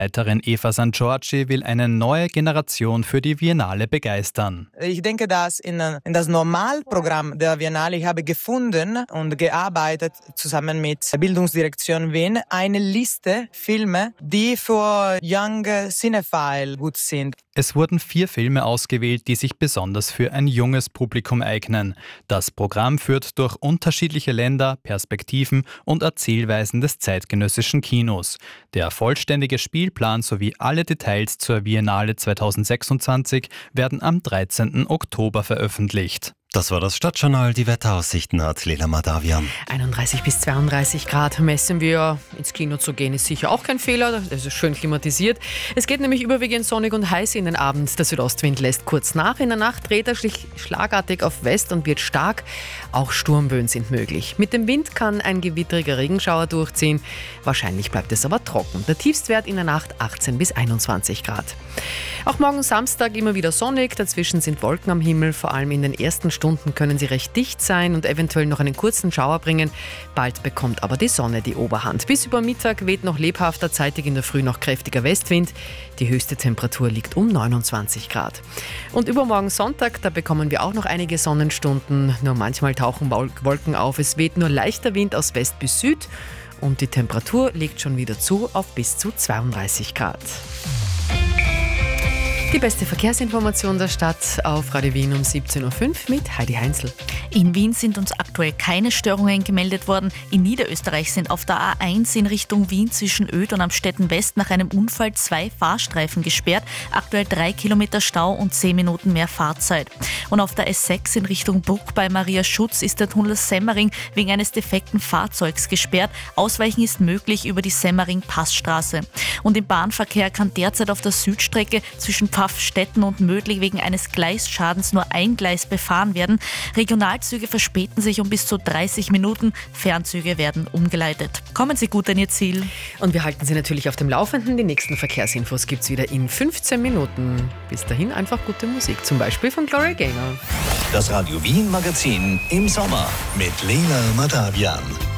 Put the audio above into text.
Leiterin Eva San Giorgi will eine neue Generation für die Biennale begeistern. Ich denke, dass in das Normalprogramm der Biennale, ich habe gefunden und gearbeitet zusammen mit der Bildungsdirektion Wien eine Liste Filme, die für Young Cinephile gut sind. Es wurden 4 Filme ausgewählt, die sich besonders für ein junges Publikum eignen. Das Programm führt durch unterschiedliche Länder, Perspektiven und Erzählweisen des zeitgenössischen Kinos. Der vollständige Spielplan sowie alle Details zur Biennale 2026 werden am 13. Oktober veröffentlicht. Das war das Stadtjournal. Die Wetteraussichten hat Lela Madavian. 31 bis 32 Grad messen wir. Ins Kino zu gehen ist sicher auch kein Fehler. Es ist schön klimatisiert. Es geht nämlich überwiegend sonnig und heiß in den Abend. Der Südostwind lässt kurz nach. In der Nacht dreht er schlagartig auf West und wird stark. Auch Sturmböen sind möglich. Mit dem Wind kann ein gewitteriger Regenschauer durchziehen. Wahrscheinlich bleibt es aber trocken. Der Tiefstwert in der Nacht 18 bis 21 Grad. Auch morgen Samstag immer wieder sonnig. Dazwischen sind Wolken am Himmel. Vor allem in den ersten Stunden können sie recht dicht sein und eventuell noch einen kurzen Schauer bringen. Bald bekommt aber die Sonne die Oberhand. Bis über Mittag weht noch lebhafter, zeitig in der Früh noch kräftiger Westwind. Die höchste Temperatur liegt um 29 Grad. Und übermorgen Sonntag, da bekommen wir auch noch einige Sonnenstunden. Nur manchmal tauchen Wolken auf. Es weht nur leichter Wind aus West bis Süd. Und die Temperatur legt schon wieder zu auf bis zu 32 Grad. Die beste Verkehrsinformation der Stadt auf Radio Wien um 17.05 Uhr mit Heidi Heinzl. In Wien sind uns aktuell keine Störungen gemeldet worden. In Niederösterreich sind auf der A1 in Richtung Wien zwischen Öd und Amstetten West nach einem Unfall 2 Fahrstreifen gesperrt. Aktuell 3 Kilometer Stau und 10 Minuten mehr Fahrzeit. Und auf der S6 in Richtung Bruck bei Maria Schutz ist der Tunnel Semmering wegen eines defekten Fahrzeugs gesperrt. Ausweichen ist möglich über die Semmering-Passstraße. Und im Bahnverkehr kann derzeit auf der Südstrecke zwischen Pfaffstätten und Mödling wegen eines Gleisschadens nur ein Gleis befahren werden. Regionalzüge verspäten sich um bis zu 30 Minuten. Fernzüge werden umgeleitet. Kommen Sie gut an Ihr Ziel. Und wir halten Sie natürlich auf dem Laufenden. Die nächsten Verkehrsinfos gibt es wieder in 15 Minuten. Bis dahin einfach gute Musik, zum Beispiel von Gloria Gaynor. Das Radio Wien Magazin im Sommer mit Lela Madavian.